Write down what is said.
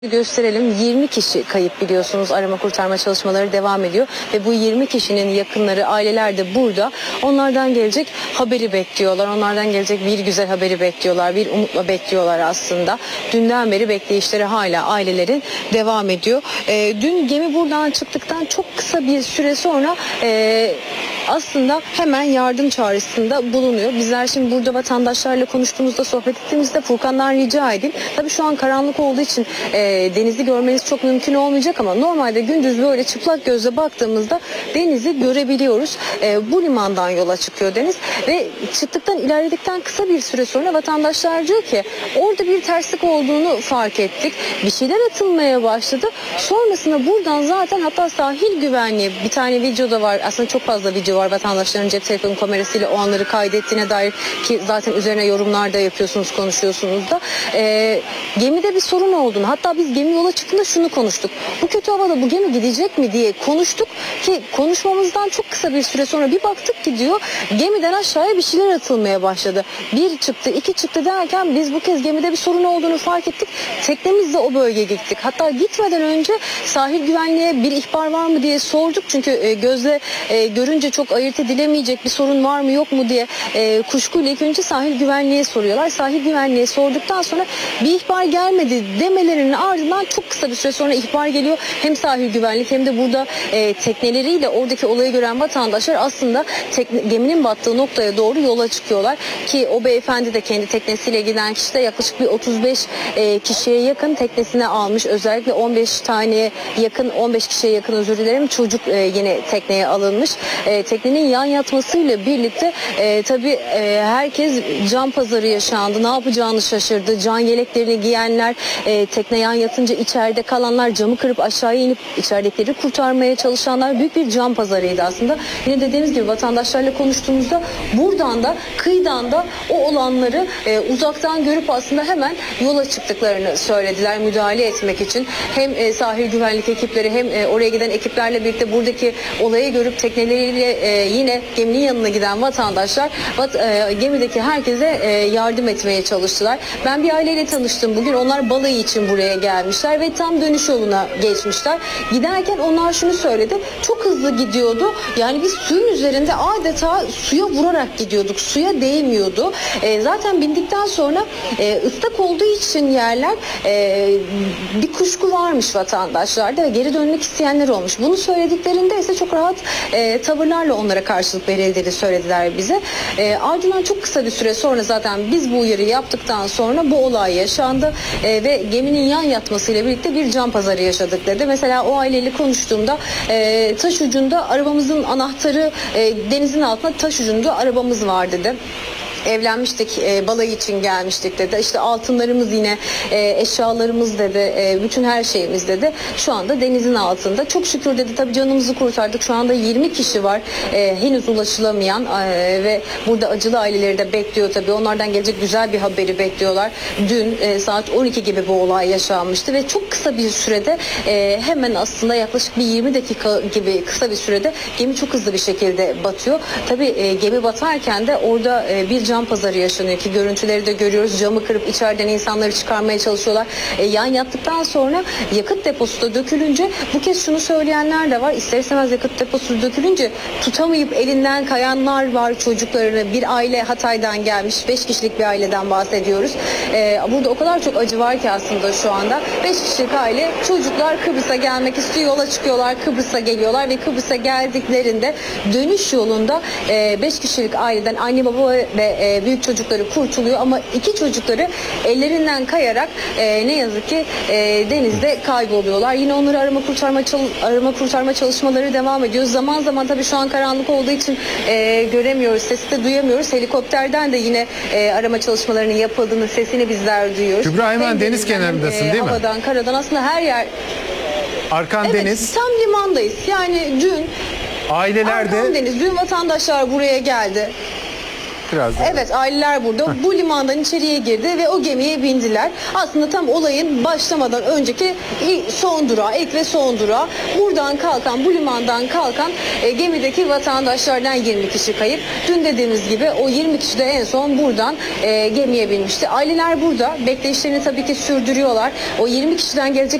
Gösterelim. 20 kişi kayıp, biliyorsunuz. Arama kurtarma çalışmaları devam ediyor ve bu 20 kişinin yakınları, aileler de burada. Onlardan gelecek haberi bekliyorlar. Onlardan gelecek bir güzel haberi bekliyorlar. Bir umutla bekliyorlar aslında. Dünden beri bekleyişleri hala ailelerin devam ediyor. Dün gemi buradan çıktıktan çok kısa bir süre sonra aslında hemen yardım çağrısında bulunuyor. Bizler şimdi burada vatandaşlarla konuştuğumuzda, sohbet ettiğimizde Furkan'dan rica edeyim. Tabii şu an karanlık olduğu için denizi görmeniz çok mümkün olmayacak ama normalde gündüz böyle çıplak gözle baktığımızda denizi görebiliyoruz. Bu limandan yola çıkıyor deniz ve çıktıktan, ilerledikten kısa bir süre sonra vatandaşlar diyor ki orada bir terslik olduğunu fark ettik. Bir şeyler atılmaya başladı. Sonrasında buradan zaten, hatta sahil güvenliği, bir tane video da var. Aslında çok fazla video var vatandaşların cep telefonu kamerasıyla o anları kaydettiğine dair, ki zaten üzerine yorumlar da yapıyorsunuz, konuşuyorsunuz da. Gemide bir sorun olduğunu, hatta biz gemi yola çıktığında şunu konuştuk. Bu kötü havada bu gemi gidecek mi diye konuştuk ki konuşmamızdan çok kısa bir süre sonra bir baktık ki diyor, gemiden aşağıya bir şeyler atılmaya başladı. Bir çıktı, iki çıktı derken biz bu kez gemide bir sorun olduğunu fark ettik. Teknemizle o bölgeye gittik. Hatta gitmeden önce sahil güvenliğe bir ihbar var mı diye sorduk. Çünkü gözle görünce çok ayırt edilemeyecek bir sorun var mı yok mu diye kuşkuyla ilk önce sahil güvenliğe soruyorlar. Sahil güvenliğe sorduktan sonra bir ihbar gelmedi demelerinin ardından çok kısa bir süre sonra ihbar geliyor. Hem sahil güvenlik hem de burada tekneleriyle oradaki olayı gören vatandaşlar aslında geminin battığı noktaya doğru yola çıkıyorlar. Ki o beyefendi de kendi teknesiyle giden kişi de yaklaşık bir 35 kişiye yakın teknesine almış. Özellikle 15 kişiye yakın, özür dilerim, çocuk yine tekneye alınmış. Teknenin yan yatmasıyla birlikte tabii herkes can pazarı yaşandı. Ne yapacağını şaşırdı. Can yeleklerini giyenler, tekne yan yatınca içeride kalanlar, camı kırıp aşağıya inip içeridekileri kurtarmaya çalışanlar, büyük bir can pazarıydı aslında. Yine dediğimiz gibi vatandaşlarla konuştuğumuzda buradan da kıyıdan da o olanları uzaktan görüp aslında hemen yola çıktıklarını söylediler müdahale etmek için. Hem sahil güvenlik ekipleri hem oraya giden ekiplerle birlikte buradaki olayı görüp tekneleriyle yine geminin yanına giden vatandaşlar gemideki herkese yardım etmeye çalıştılar. Ben bir aileyle tanıştım bugün. Onlar balayı için buraya gelmişler ve tam dönüş yoluna geçmişler. Giderken onlar şunu söyledi. Çok hızlı gidiyordu. Yani biz suyun üzerinde adeta suya vurarak gidiyorduk. Suya değmiyordu. Zaten bindikten sonra ıslak olduğu için yerler bir kuşku varmış vatandaşlarda ve geri dönmek isteyenler olmuş. Bunu söylediklerinde ise çok rahat tavırlarla onlara karşılık verildiğini söylediler bize. Ardından çok kısa bir süre sonra zaten biz bu uyarıyı yaptıktan sonra bu olay yaşandı ve geminin yan yatmasıyla birlikte bir can pazarı yaşadık dedi. Mesela o aileyle konuştuğumda taş ucunda arabamızın anahtarı, denizin altında taş ucunda arabamız var dedi. Evlenmiştik, balayı için gelmiştik dedi. İşte altınlarımız, yine eşyalarımız dedi, bütün her şeyimiz dedi. Şu anda denizin altında. Çok şükür dedi, tabii canımızı kurtardık. Şu anda 20 kişi var henüz ulaşılamayan ve burada acılı aileleri de bekliyor tabii. Onlardan gelecek güzel bir haberi bekliyorlar. Dün saat 12 gibi bu olay yaşanmıştı ve çok kısa bir sürede, hemen aslında yaklaşık bir 20 dakika gibi kısa bir sürede gemi çok hızlı bir şekilde batıyor. Tabii gemi batarken de orada bir can pazarı yaşanıyor ki görüntüleri de görüyoruz. Camı kırıp içeriden insanları çıkarmaya çalışıyorlar. Yan yattıktan sonra yakıt deposu da dökülünce, bu kez şunu söyleyenler de var. İster istemez yakıt deposu dökülünce tutamayıp elinden kayanlar var, çocuklarını. Bir aile Hatay'dan gelmiş. 5 kişilik bir aileden bahsediyoruz. Burada o kadar çok acı var ki aslında şu anda. 5 kişilik aile, çocuklar Kıbrıs'a gelmek istiyor. Yola çıkıyorlar. Kıbrıs'a geliyorlar ve Kıbrıs'a geldiklerinde dönüş yolunda 5 kişilik aileden anne baba ve büyük çocukları kurtuluyor ama 2 çocukları ellerinden kayarak ne yazık ki denizde kayboluyorlar. Yine onları arama kurtarma çalışmaları devam ediyor. Zaman zaman tabii şu an karanlık olduğu için göremiyoruz, sesi de duyamıyoruz. Helikopterden de yine arama çalışmalarının yapıldığını, sesini bizler duyuyoruz. Kübra, hemen deniz kenarındasın değil mi? Havadan, karadan, aslında her yer. Arkan evet, deniz. Tam limandayız. Yani dün Ailelerde. Arkan deniz. Dün vatandaşlar buraya geldi. Biraz da. Evet, aileler burada. Bu limandan içeriye girdi ve o gemiye bindiler. Aslında tam olayın başlamadan önceki son durağı, ilk ve son durağı. Buradan kalkan, bu limandan kalkan gemideki vatandaşlardan 20 kişi kayıp. Dün dediğimiz gibi o 20 kişi de en son buradan gemiye binmişti. Aileler burada. Bekleyişlerini tabii ki sürdürüyorlar. O 20 kişiden gelecek